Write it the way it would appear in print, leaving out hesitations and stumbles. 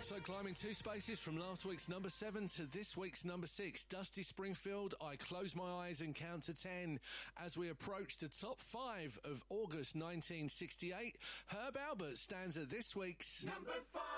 So climbing 2 spaces from last week's number 7 to this week's number 6, Dusty Springfield, I Close My Eyes and Count to 10. As we approach the top 5 of August 1968, Herb Alpert stands at this week's number 5.